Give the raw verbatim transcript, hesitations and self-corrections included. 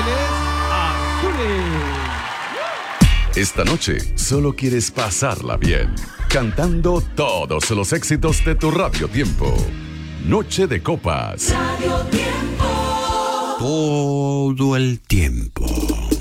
Ángeles Azules. Esta noche solo quieres pasarla bien, cantando todos los éxitos de tu Radio Tiempo. Noche de Copas. Radio Tiempo. Todo el tiempo.